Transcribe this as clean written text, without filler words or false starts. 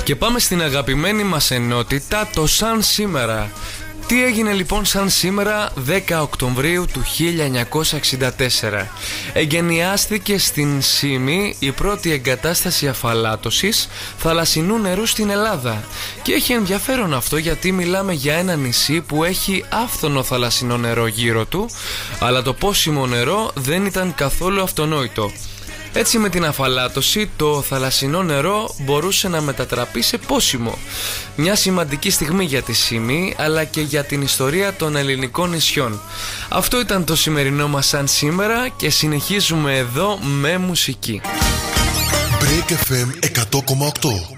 Και πάμε στην αγαπημένη μας ενότητα, το σαν σήμερα. Τι έγινε λοιπόν σαν σήμερα 10 Οκτωβρίου του 1964? Εγκαινιάστηκε στην Σύμη η πρώτη εγκατάσταση αφαλάτωσης θαλασσινού νερού στην Ελλάδα. Και έχει ενδιαφέρον αυτό, γιατί μιλάμε για ένα νησί που έχει άφθονο θαλασσινό νερό γύρω του, αλλά το πόσιμο νερό δεν ήταν καθόλου αυτονόητο. Έτσι, με την αφαλάτωση το θαλασσινό νερό μπορούσε να μετατραπεί σε πόσιμο. Μια σημαντική στιγμή για τη Σύμη, αλλά και για την ιστορία των ελληνικών νησιών. Αυτό ήταν το σημερινό μας σαν σήμερα και συνεχίζουμε εδώ με μουσική. Break FM 100,8.